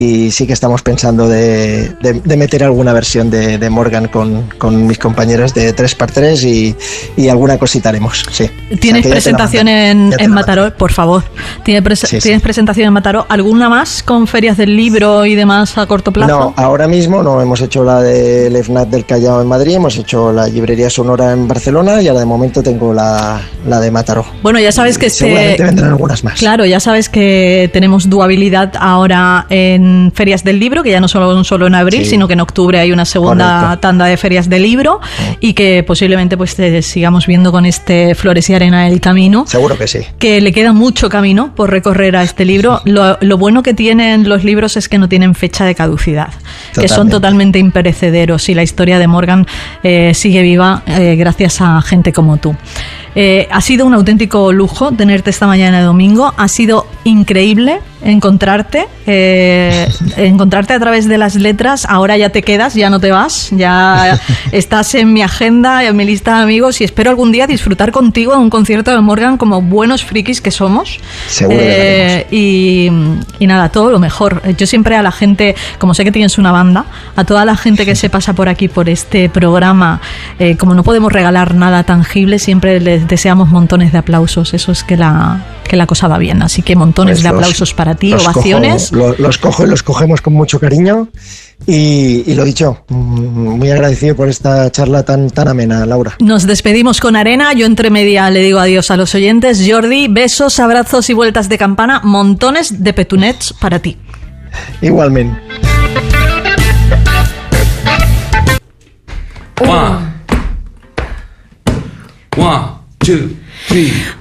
y sí que estamos pensando de meter alguna versión de Morgan con mis compañeros de 3x3 y alguna cosita haremos, sí. ¿Tienes presentación en Mataró, por favor? ¿Tienes presentación en Mataró? ¿Alguna más con ferias del libro y demás a corto plazo? No, ahora mismo no. Hemos hecho la del FNAC del Callao en Madrid, hemos hecho la Librería Sonora en Barcelona y ahora de momento tengo la de Mataró. Bueno, ya sabes que seguramente vendrán algunas más. Claro, ya sabes que tenemos duabilidad ahora en ferias del libro, que ya no son solo en abril, sino que en octubre hay una segunda tanda de ferias del libro y que posiblemente pues te sigamos viendo con este Flores y Arena del Camino. Seguro que sí. Que le queda mucho camino por recorrer a este libro. Lo bueno que tienen los libros es que no tienen fecha de caducidad, que son totalmente imperecederos y la historia de Morgan sigue viva gracias a gente como tú. Ha sido un auténtico lujo tenerte esta mañana de domingo. Ha sido increíble encontrarte a través de las letras. Ahora ya te quedas, ya no te vas, ya estás en mi agenda, en mi lista de amigos y espero algún día disfrutar contigo de un concierto de Morgan como buenos frikis que somos. Seguro que y nada, todo lo mejor. Yo siempre a la gente, como sé que tienes una banda, a toda la gente que se pasa por aquí por este programa, como no podemos regalar nada tangible, siempre les deseamos montones de aplausos. Eso es que la cosa va bien, así que montones pues de aplausos para ti, ovaciones. Los cogemos con mucho cariño y lo dicho, muy agradecido por esta charla tan amena, Laura. Nos despedimos con Arena, yo entre media le digo adiós a los oyentes. Jordi, besos, abrazos y vueltas de campana, montones de petunets para ti. Igualmente. 1, 2, 3